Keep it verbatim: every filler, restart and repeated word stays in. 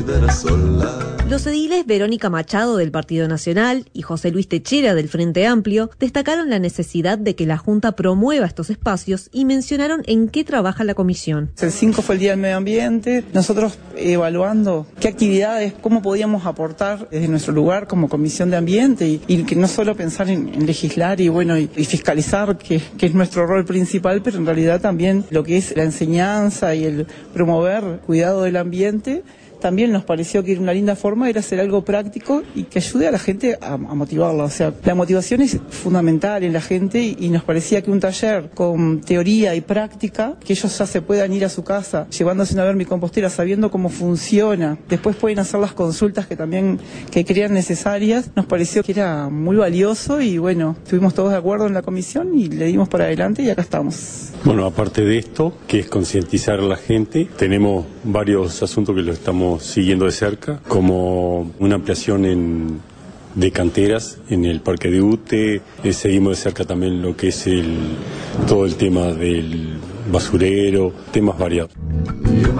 vivere sola. Los ediles Verónica Machado del Partido Nacional y José Luis Techera del Frente Amplio destacaron la necesidad de que la Junta promueva estos espacios y mencionaron en qué trabaja la comisión. El cinco fue el Día del Medio Ambiente, nosotros evaluando qué actividades, cómo podíamos aportar desde nuestro lugar como Comisión de Ambiente y, y que no solo pensar en, en legislar y bueno y, y fiscalizar, que, que es nuestro rol principal, pero en realidad también lo que es la enseñanza y el promover cuidado del ambiente. También nos pareció que una linda forma era hacer algo práctico y que ayude a la gente a, a motivarla. O sea, la motivación es fundamental en la gente y, y nos parecía que un taller con teoría y práctica, que ellos ya se puedan ir a su casa llevándose una vermicompostera sabiendo cómo funciona, después pueden hacer las consultas que también que crean necesarias, nos pareció que era muy valioso y bueno, estuvimos todos de acuerdo en la comisión y le dimos para adelante y acá estamos. Bueno, aparte de esto, que es concientizar a la gente, tenemos varios asuntos que lo estamos siguiendo de cerca, como una ampliación en, de canteras en el Parque de Ute, eh, seguimos de cerca también lo que es el todo el tema del basurero, temas variados.